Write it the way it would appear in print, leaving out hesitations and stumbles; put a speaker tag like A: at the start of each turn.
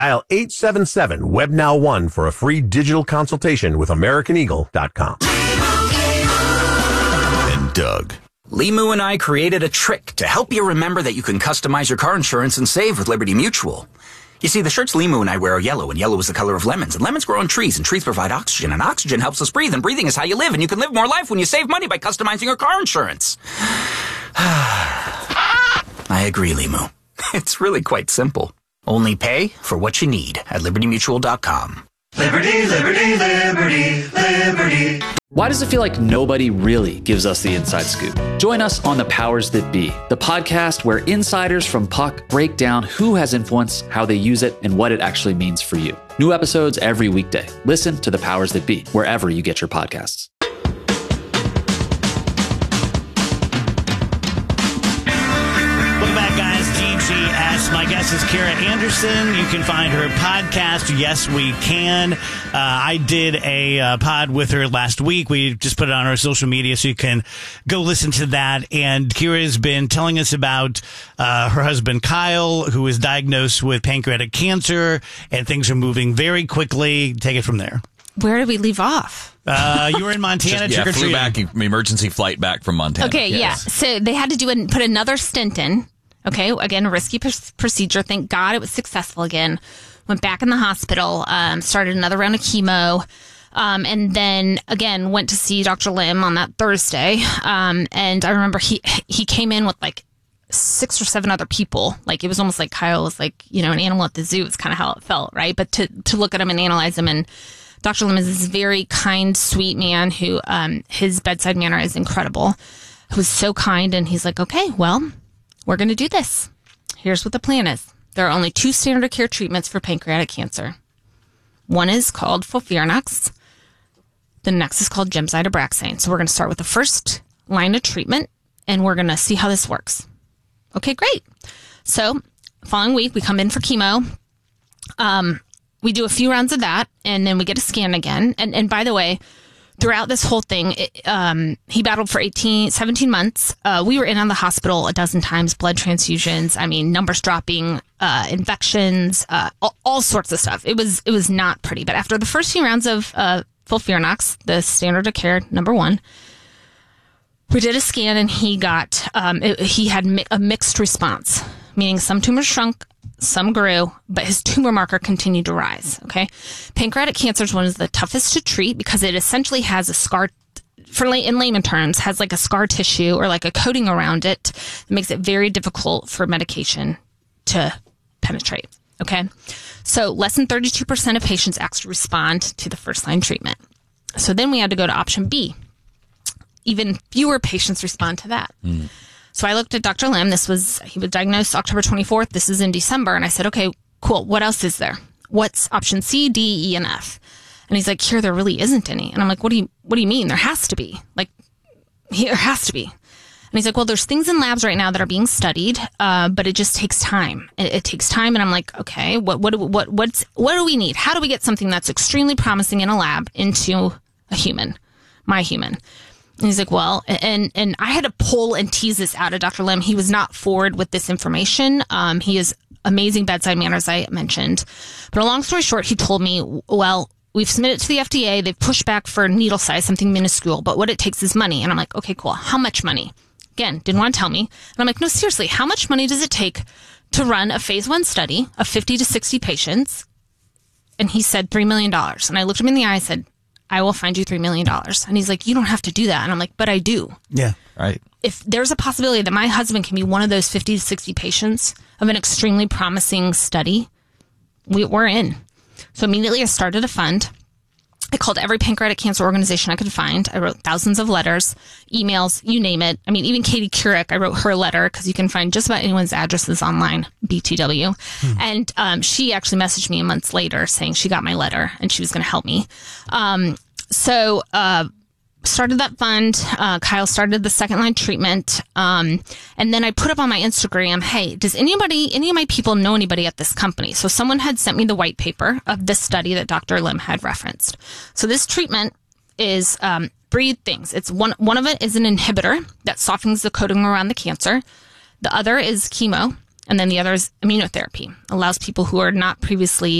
A: Dial 877-WebNow1 for a free digital consultation with AmericanEagle.com.
B: And Doug.
C: Limu and I created a trick to help you remember that you can customize your car insurance and save with Liberty Mutual. You see, the shirts Limu and I wear are yellow, and yellow is the color of lemons, and lemons grow on trees, and trees provide oxygen, and oxygen helps us breathe, and breathing is how you live, and you can live more life when you save money by customizing your car insurance. I agree, Limu. It's really quite simple. Only pay for what you need at libertymutual.com.
D: Liberty, liberty, liberty, liberty.
E: Why does it feel like nobody really gives us the inside scoop? Join us on The Powers That Be, the podcast where insiders from Puck break down who has influence, how they use it, and what it actually means for you. New episodes every weekday. Listen to The Powers That Be, wherever you get your podcasts.
F: Welcome back, guys. GGS. My guest is Kara Anderson. You can find her podcast, Yes We Can. I did a pod with her last week. We just put it on our social media, so you can go listen to that. And Kara has been telling us about her husband, Kyle, who was diagnosed with pancreatic cancer, and things are moving very quickly. Take it from there.
G: Where did we leave off?
F: You were in Montana.
B: Flew back, emergency flight back from Montana.
G: Okay, yes. Yeah. So they had to put another stent in. Okay, again, a risky procedure. Thank God it was successful again. Went back in the hospital, started another round of chemo, and then, again, went to see Dr. Lim on that Thursday. And I remember he came in with, like, 6 or 7 other people. Like, it was almost like Kyle was, like, you know, an animal at the zoo. It's kind of how it felt, right? But to look at him and analyze him, and Dr. Lim is this very kind, sweet man who, his bedside manner is incredible, who's so kind, and he's like, okay, well, we're going to do this. Here's what the plan is. There are only 2 standard of care treatments for pancreatic cancer. One is called FOLFIRINOX. The next is called Gemcitabine Abraxane. So we're going to start with the first line of treatment, and we're going to see how this works. Okay, great. So following week, we come in for chemo. We do a few rounds of that, and then we get a scan again. And by the way, throughout this whole thing, he battled for 17 months. We were in on the hospital a dozen times, blood transfusions. I mean, numbers dropping, infections, all sorts of stuff. It was not pretty. But after the first few rounds of FOLFIRINOX, the standard of care, number 1, we did a scan, and he had a mixed response, meaning some tumors shrunk, some grew, but his tumor marker continued to rise. Okay. Pancreatic cancer is one of the toughest to treat because it essentially has a scar, in layman terms, has like a scar tissue or like a coating around it that makes it very difficult for medication to penetrate. Okay. So less than 32% of patients actually respond to the first line treatment. So then we had to go to option B. Even fewer patients respond to that. So I looked at Dr. Lim. He was diagnosed October 24th. This is in December. And I said, okay, cool. What else is there? What's option C, D, E, and F? And he's like, here, there really isn't any. And I'm like, what do you mean? There has to be. Like, there has to be. And he's like, well, there's things in labs right now that are being studied, but it just takes time. It takes time. And I'm like, okay, what do we need? How do we get something that's extremely promising in a lab into a human, my human? And he's like, well, and I had to pull and tease this out of Dr. Lim. He was not forward with this information. He is amazing bedside manner, as I mentioned. But a long story short, he told me, well, we've submitted to the FDA. They've pushed back for needle size, something minuscule, but what it takes is money. And I'm like, okay, cool. How much money? Again, didn't want to tell me. And I'm like, no, seriously, how much money does it take to run a phase 1 study of 50 to 60 patients? And he said $3 million. And I looked him in the eye and said, I will find you $3 million. And he's like, you don't have to do that. And I'm like, but I do.
F: Yeah.
B: Right.
G: If there's a possibility that my husband can be one of those 50 to 60 patients of an extremely promising study, we're in. So immediately I started a fund. I called every pancreatic cancer organization I could find. I wrote thousands of letters, emails, you name it. I mean, even Katie Couric, I wrote her a letter because you can find just about anyone's addresses online, BTW. And she actually messaged me months later saying she got my letter and she was going to help me. So started that fund. Kyle started the second line treatment. And then I put up on my Instagram, hey, does any of my people know anybody at this company? So someone had sent me the white paper of this study that Dr. Lim had referenced. So this treatment is, 3 things. It's one of it is an inhibitor that softens the coating around the cancer. The other is chemo. And then the other is immunotherapy. Allows people who are not previously